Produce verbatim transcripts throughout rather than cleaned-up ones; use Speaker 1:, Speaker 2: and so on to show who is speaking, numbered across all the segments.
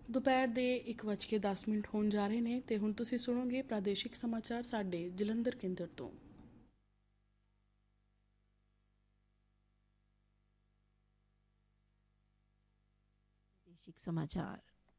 Speaker 1: ਦੁਪਹਿਰ ਦੇ ਇੱਕ ਵੱਜ ਕੇ ਦਸ ਮਿੰਟ ਹੋਣ ਜਾ ਰਹੇ ਨੇ ਤੇ ਹੁਣ ਤੁਸੀਂ ਸੁਣੋਗੇ ਪ੍ਰਾਦੇਸ਼ਿਕ ਸਮਾਚਾਰ ਸਾਡੇ ਜਲੰਧਰ ਕੇਂਦਰ ਤੋਂ।
Speaker 2: प्रादेशिक समाचार।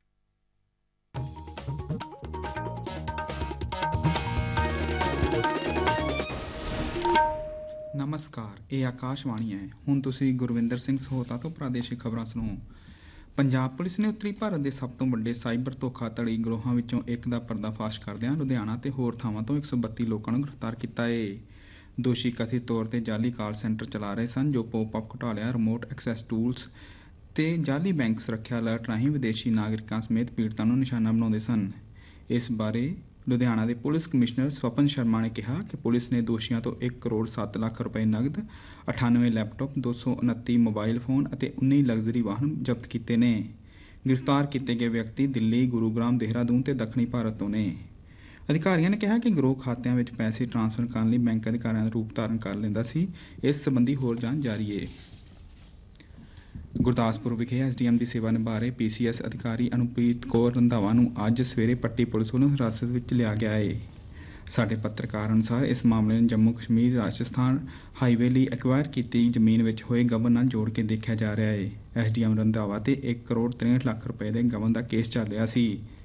Speaker 3: ਨਮਸਕਾਰ, ਇਹ ਆਕਾਸ਼ਵਾਣੀ ਹੈ। ਹੁਣ ਤੁਸੀਂ ਗੁਰਵਿੰਦਰ ਸਿੰਘ ਸਹੋਤਾ ਤੋਂ ਪ੍ਰਾਦੇਸ਼ਿਕ ਖਬਰਾਂ ਸੁਣੋ। ਪੰਜਾਬ ਪੁਲਿਸ ਨੇ ਉੱਤਰੀ ਭਾਰਤ ਦੇ ਸਭ ਤੋਂ ਵੱਡੇ ਸਾਈਬਰ ਧੋਖਾਧੜੀ ਗਰੋਹਾਂ ਵਿੱਚੋਂ ਇੱਕ ਦਾ ਪਰਦਾਫਾਸ਼ ਕਰਦਿਆਂ ਲੁਧਿਆਣਾ ਤੇ ਹੋਰ ਥਾਵਾਂ ਤੋਂ ਇੱਕ ਸੌ ਬੱਤੀ ਲੋਕਾਂ ਨੂੰ ਗ੍ਰਿਫਤਾਰ ਕੀਤਾ ਏ। ਦੋਸ਼ੀ ਕਥਿਤ ਤੌਰ ਤੇ ਜਾਲੀ ਕਾਲ ਸੈਂਟਰ ਚਲਾ ਰਹੇ ਸਨ ਜੋ ਪੋਪ-ਅਪ ਘੁਟਾਲਿਆਂ, ਰਿਮੋਟ ਐਕਸੈਸ ਟੂਲਸ ਤੇ ਜਾਲੀ ਬੈਂਕ ਸੁਰੱਖਿਆ ਅਲਰਟ ਰਾਹੀਂ ਵਿਦੇਸ਼ੀ ਨਾਗਰਿਕਾਂ ਸਮੇਤ ਪੀੜਤਾਂ ਨੂੰ ਨਿਸ਼ਾਨਾ ਬਣਾਉਂਦੇ ਸਨ। ਇਸ ਬਾਰੇ ਲੁਧਿਆਣਾ ਦੇ ਪੁਲਿਸ ਕਮਿਸ਼ਨਰ ਸਵਪਨ ਸ਼ਰਮਾ ਨੇ ਕਿਹਾ ਕਿ ਪੁਲਿਸ ਨੇ ਦੋਸ਼ੀਆਂ ਤੋਂ ਇੱਕ ਕਰੋੜ ਸੱਤ ਲੱਖ ਰੁਪਏ ਨਕਦ, ਅਠਾਨਵੇਂ ਲੈਪਟਾਪ, ਦੋ ਸੌ ਉਨੱਤੀ ਮੋਬਾਈਲ ਫੋਨ ਅਤੇ ਉੱਨੀ ਲਗਜ਼ਰੀ ਵਾਹਨ ਜ਼ਬਤ ਕੀਤੇ ਨੇ। ਗ੍ਰਿਫਤਾਰ ਕੀਤੇ ਗਏ ਵਿਅਕਤੀ ਦਿੱਲੀ, ਗੁਰੂਗ੍ਰਾਮ, ਦੇਹਰਾਦੂਨ ਤੇ ਦੱਖਣੀ ਭਾਰਤ ਤੋਂ ਨੇ। ਅਧਿਕਾਰੀਆਂ ਨੇ ਕਿਹਾ ਕਿ ਗਿਰੋਹ ਖਾਤਿਆਂ ਵਿੱਚ ਪੈਸੇ ਟ੍ਰਾਂਸਫਰ ਕਰਨ ਲਈ ਬੈਂਕ ਅਧਿਕਾਰੀਆਂ ਦਾ ਰੂਪ ਧਾਰਨ ਕਰ ਲੈਂਦਾ ਸੀ। ਇਸ ਸੰਬੰਧੀ ਹੋਰ ਜਾਂਚ ਜਾਰੀ ਹੈ। ਗੁਰਦਾਸਪੁਰ ਵਿਖੇ ਐਸ ਡੀ ਐਮ ਦੀ ਸੇਵਾ ਨਿਭਾ ਰਹੇ ਪੀ ਸੀ ਐਸ ਅਧਿਕਾਰੀ ਅਨੁਪ੍ਰੀਤ ਕੌਰ ਰੰਧਾਵਾ ਨੂੰ ਅੱਜ ਸਵੇਰੇ ਪੱਟੀ ਪੁਲਿਸ ਵੱਲੋਂ ਹਿਰਾਸਤ ਵਿੱਚ ਲਿਆ ਗਿਆ ਹੈ। ਸਾਡੇ ਪੱਤਰਕਾਰ ਅਨੁਸਾਰ ਇਸ ਮਾਮਲੇ ਨੂੰ ਜੰਮੂ ਕਸ਼ਮੀਰ ਰਾਜਸਥਾਨ ਹਾਈਵੇ ਲਈ ਐਕਵਾਇਰ ਕੀਤੀ ਜ਼ਮੀਨ ਵਿੱਚ ਹੋਏ ਗਬਨ ਨਾਲ ਜੋੜ ਕੇ ਦੇਖਿਆ ਜਾ ਰਿਹਾ ਹੈ। ਐਸ ਡੀ ਐਮ ਰੰਧਾਵਾ ਤੇ ਇੱਕ ਕਰੋੜ ਤਰੇਂਹਠ ਲੱਖ ਰੁਪਏ ਦੇ ਗਬਨ ਦਾ ਕੇਸ ਚੱਲ ਰਿਹਾ ਸੀ।